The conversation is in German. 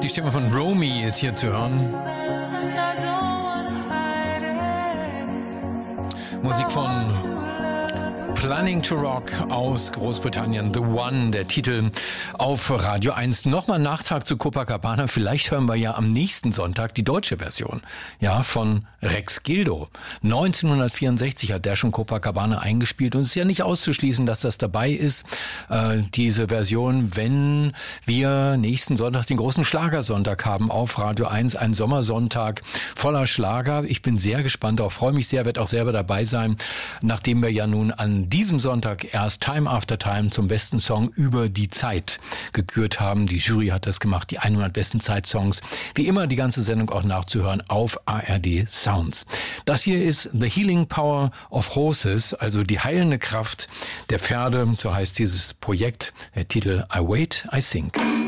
Die Stimme von Romy ist hier zu hören. Musik von Planning to Rock aus Großbritannien, The One, der Titel auf Radio 1. Nochmal ein Nachtrag zu Copacabana. Vielleicht hören wir ja am nächsten Sonntag die deutsche Version, ja, von Rex Gildo. 1964 hat der schon Copacabana eingespielt und es ist ja nicht auszuschließen, dass das dabei ist, diese Version, wenn wir nächsten Sonntag den großen Schlagersonntag haben auf Radio 1, ein Sommersonntag voller Schlager. Ich bin sehr gespannt, auch freue mich sehr, werde auch selber dabei sein, nachdem wir ja nun an diesem Sonntag erst Time After Time zum besten Song über die Zeit gekürt haben. Die Jury hat das gemacht, die 100 besten Zeitsongs. Wie immer die ganze Sendung auch nachzuhören auf ARD Sounds. Das hier ist The Healing Power of Horses, also die heilende Kraft der Pferde. So heißt dieses Projekt. Der Titel I Wait, I Think.